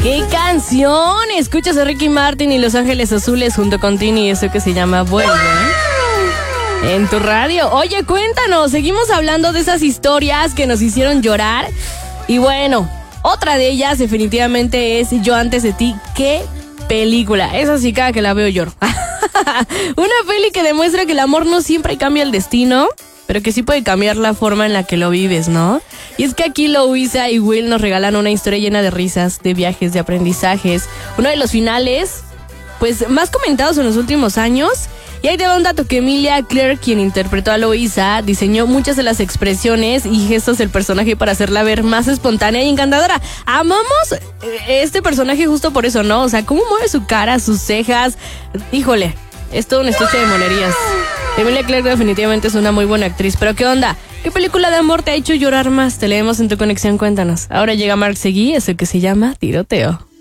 ¡Qué canción! Escuchas a Ricky Martin y Los Ángeles Azules junto con Tini, eso que se llama Vuelve, en tu radio. Oye, cuéntanos, seguimos hablando de esas historias que nos hicieron llorar. Y bueno, otra de ellas definitivamente es Yo antes de ti. ¡Qué película! Esa sí, cada que la veo lloro. Una peli que demuestra que el amor no siempre cambia el destino, pero que sí puede cambiar la forma en la que lo vives, ¿no? Y es que aquí Louisa y Will nos regalan una historia llena de risas, de viajes, de aprendizajes. Uno de los finales, pues, más comentados en los últimos años. Y ahí te va un dato que Emilia Clarke, quien interpretó a Louisa, diseñó muchas de las expresiones y gestos del personaje para hacerla ver más espontánea y encantadora. Amamos este personaje justo por eso, ¿no? O sea, cómo mueve su cara, sus cejas. Híjole, es todo un estuche de monerías. Emilia Clarke definitivamente es una muy buena actriz. Pero ¿qué onda? ¿Qué película de amor te ha hecho llorar más? Te leemos en tu conexión, cuéntanos. Ahora llega Marc Seguí, eso que se llama Tiroteo.